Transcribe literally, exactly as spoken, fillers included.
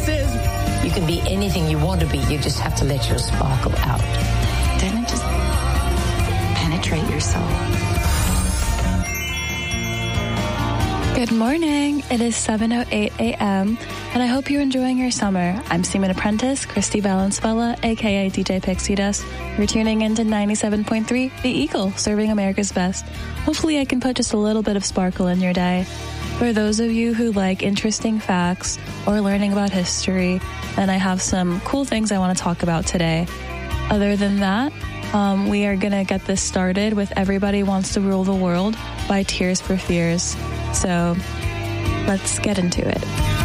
says you can be anything you want to be. You just have to let your sparkle out. Doesn't it just penetrate your soul? Good morning. It is seven oh eight a.m. and I hope you're enjoying your summer. I'm Seaman Apprentice, Christy Valenzuela, aka D J Pixie Dust. You're tuning into ninety-seven point three, The Eagle, serving America's best. Hopefully I can put just a little bit of sparkle in your day. For those of you who like interesting facts or learning about history, then I have some cool things I want to talk about today. Other than that, um, we are going to get this started with Everybody Wants to Rule the World by Tears for Fears. So let's get into it.